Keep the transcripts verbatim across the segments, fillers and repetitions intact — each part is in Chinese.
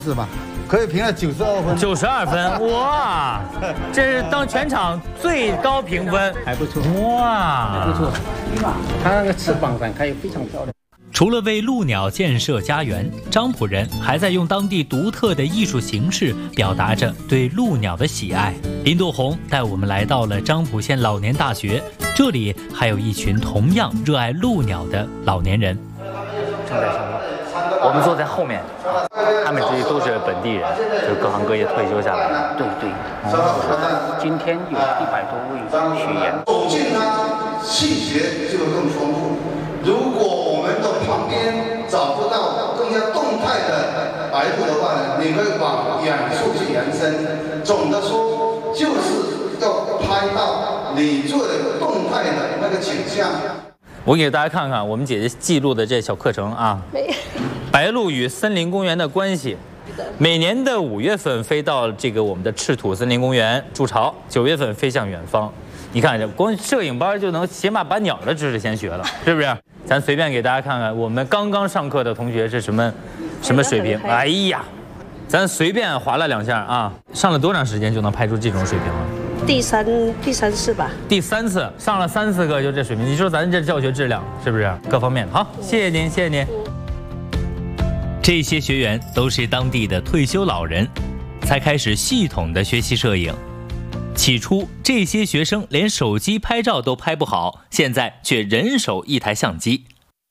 是吧？可以评了九十二分。 九十二分，哇！这是当全场最高评分， 还不错。 哇， 还不错。它那个翅膀展开非常漂亮。 除了为鹭鸟建设家园，漳浦人还在用当地独特的艺术形式表达着对鹭鸟的喜爱。林度红带我们来到了漳浦县老年大学，这里还有一群同样热爱鹭鸟的老年人。 正在上课。我们坐在后面，他们这些都是本地人，就各行各业退休下来的。 对对，哦、今天有一百多位学员。 走近它，气血就会更丰富。如果我们的旁边找不到更加动态的白鹭的话呢，你可以往远处去延伸。总的说，就是要拍到你做的动态的那个景象。 我给大家看看我们姐姐记录的这小课程啊。白鹭与森林公园的关系，每年的五月份飞到这个我们的赤土森林公园筑巢，九月份飞向远方。你看，这光摄影班就能起码把鸟的知识先学了，是不是？咱随便给大家看看，我们刚刚上课的同学是什么什么水平？哎呀，咱随便划了两下啊，上了多长时间就能拍出这种水平了？ 第三第三次吧。第三次上了三四个就这水平，你说咱这教学质量是不是？各方面好，谢谢您，谢谢您。 这些学员都是当地的退休老人，才开始系统的学习摄影。起初，这些学生连手机拍照都拍不好，现在却人手一台相机。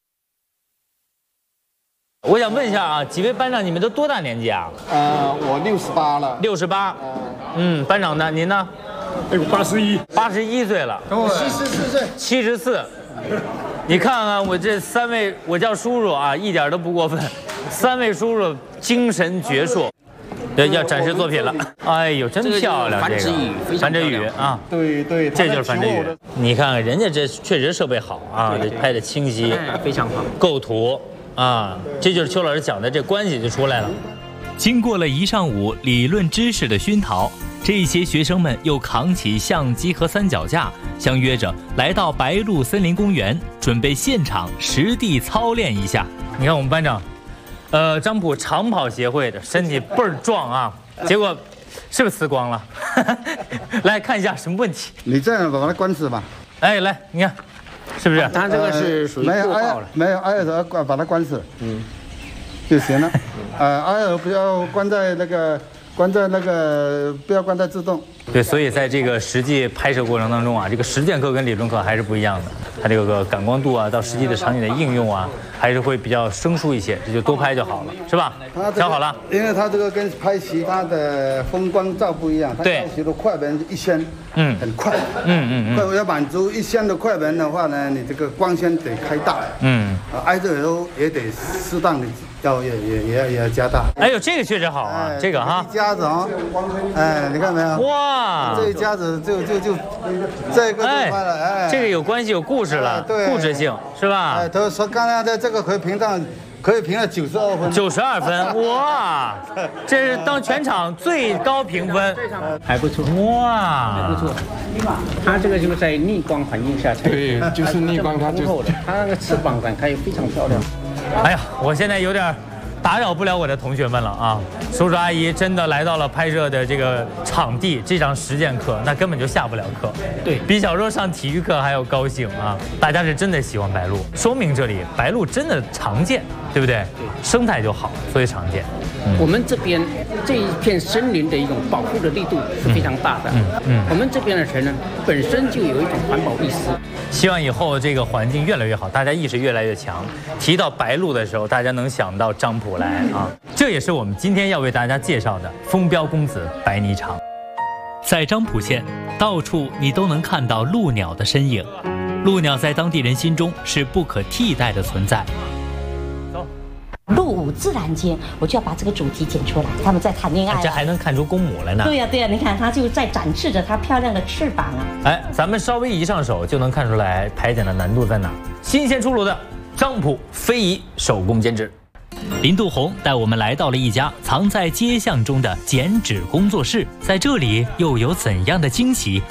我想问一下啊，几位班长，你们都多大年纪啊？ 呃，我六十八了。 六十八。嗯，班长呢？您呢？ 哎呦，八十一。 八十一岁了。 七十四岁。 七十四。你看看我这三位，我叫叔叔啊，一点都不过分。三位叔叔精神矍铄，要要展示作品了。哎呦，真漂亮！ 繁殖羽， 繁殖羽啊， 对对， 这就是繁殖羽。你看看人家这确实设备好啊，这拍的清晰， 非常好。 构图啊，这就是邱老师讲的这关系就出来了。 经过了一上午理论知识的熏陶，这些学生们又扛起相机和三脚架，相约着来到白鹭森林公园，准备现场实地操练一下。 你看我们班长。呃，漳浦长跑协会的，身体倍儿壮啊，结果是不是辞光了？来看一下什么问题？ 你这样把它关死吧。 哎，来，你看，是不是？ 他这个是属于过曝了， 没有挨着关把它关死，嗯，就行了。呃，挨着不要关在那个，关在那个，不要关在自动。 对，所以在这个实际拍摄过程当中啊，这个实践课跟理论课还是不一样的。它这个感光度啊，到实际的场景的应用啊，还是会比较生疏一些，这就多拍就好了，是吧？调好了， 因为它这个跟拍其他的风光照不一样，它要求的快门一千，嗯，很快，嗯嗯嗯，要满足一千的快门的话呢，你这个光圈得开大，嗯，啊，挨着都也得适当的要也也也也要加大。 哎呦，这个确实好啊，这个哈， 一夹子啊，哎，你看没有？ 哇， 这一夹子就就就这个就拍了，哎， 这个有关系有故事了，对，故事性是吧？ 哎，他说刚才的这个可以评上。可以评了九十二分， 九十二分，哇！这是当全场最高评分， 还不错， 哇， 还不错。它这个就是在逆光环境下才对，就是逆光，它就它那个翅膀展开非常漂亮。 哎呀，我现在有点打扰不了我的同学们了啊！叔叔阿姨真的来到了拍摄的这个场地，这场实践课那根本就下不了课， 对比小时候上体育课还要高兴啊！大家是真的喜欢白鹭，说明这里白鹭真的常见，对不对？对，生态就好，所以常见。 嗯、我们这边这一片森林的一种保护的力度是非常大的。嗯嗯，嗯我们这边的人呢，本身就有一种环保意识。 希望以后这个环境越来越好，大家意识越来越强。提到白鹭的时候，大家能想到漳浦来啊！这也是我们今天要为大家介绍的风标公子白霓裳。 在漳浦县，到处你都能看到鹭鸟的身影。鹭鸟在当地人心中是不可替代的存在。 入伍自然间，我就要把这个主题剪出来，他们在谈恋爱、啊， 这还能看出公母来呢。 对呀、啊、对呀、啊，你看它就在展示着它漂亮的翅膀啊。 哎，咱们稍微一上手就能看出来排剪的难度在哪。新鲜出炉的漳浦非遗手工剪纸。 林度红带我们来到了一家藏在街巷中的剪纸工作室，在这里又有怎样的惊喜